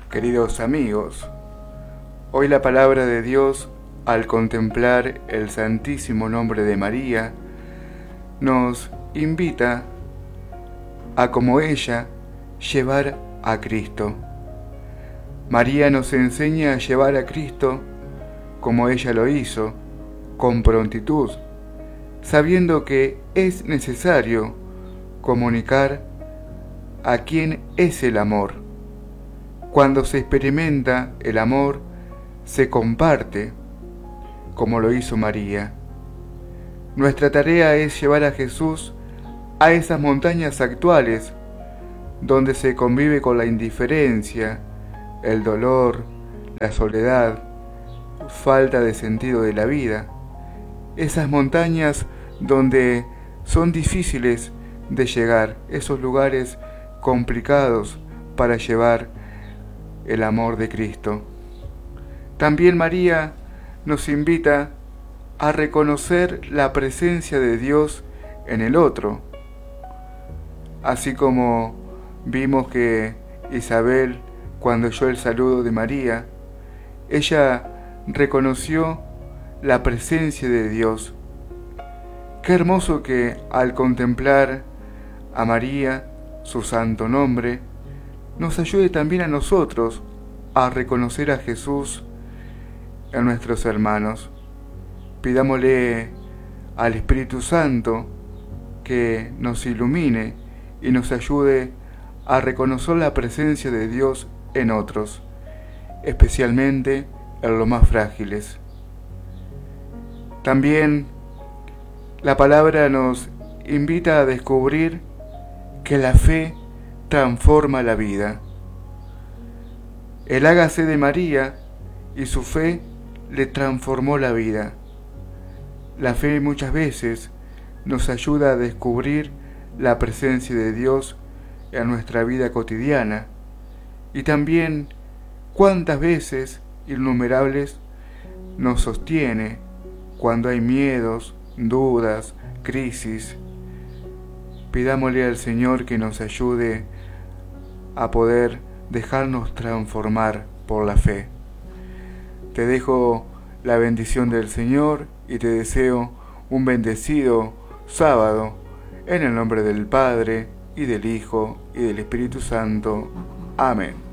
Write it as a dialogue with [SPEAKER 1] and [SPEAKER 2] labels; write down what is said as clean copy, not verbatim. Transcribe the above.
[SPEAKER 1] Queridos amigos, hoy la palabra de Dios, al contemplar el santísimo nombre de María, nos invita a, como ella, llevar a Cristo. María nos enseña a llevar a Cristo como ella lo hizo, con prontitud, sabiendo que es necesario comunicar a quién es el amor. Cuando se experimenta el amor, se comparte, como lo hizo María. Nuestra tarea es llevar a Jesús a esas montañas actuales, donde se convive con la indiferencia, el dolor, la soledad, falta de sentido de la vida. Esas montañas donde son difíciles de llegar, esos lugares complicados para llevar el amor de Cristo. También María nos invita a reconocer la presencia de Dios en el otro, así como vimos que Isabel, cuando oyó el saludo de María, ella reconoció la presencia de Dios. Qué hermoso que al contemplar a María, su santo nombre, nos ayude también a nosotros a reconocer a Jesús en nuestros hermanos. Pidámosle al Espíritu Santo que nos ilumine y nos ayude a reconocer la presencia de Dios en otros, especialmente en los más frágiles. También la palabra nos invita a descubrir que la fe transforma la vida. El hágase de María y su fe le transformó la vida. La fe muchas veces nos ayuda a descubrir la presencia de Dios en nuestra vida cotidiana y también cuántas veces, innumerables, nos sostiene cuando hay miedos, dudas, crisis. Pidámosle al Señor que nos ayude a poder dejarnos transformar por la fe. Te dejo la bendición del Señor y te deseo un bendecido sábado en el nombre del Padre y del Hijo y del Espíritu Santo. Amén.